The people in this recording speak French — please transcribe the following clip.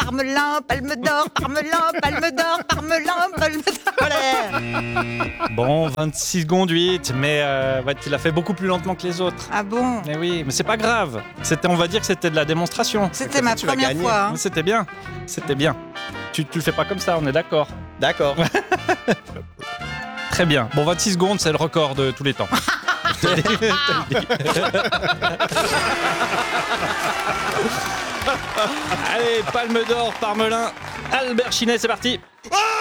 Parmelin, palme d'or, parmelin, palme d'or, parmelin, palme d'or. Allez. Bon, 26 secondes 8, mais ouais, tu l'as fait beaucoup plus lentement que les autres. Ah bon? Mais oui, mais c'est pas grave. On va dire que c'était de la démonstration. C'était ma première fois. Hein. Mais c'était bien. Tu le fais pas comme ça, on est d'accord. D'accord. Très bien. Bon, 26 secondes, c'est le record de tous les temps. Je te le dis. Allez, palme d'or, Parmelin, Albert Chinet, c'est parti.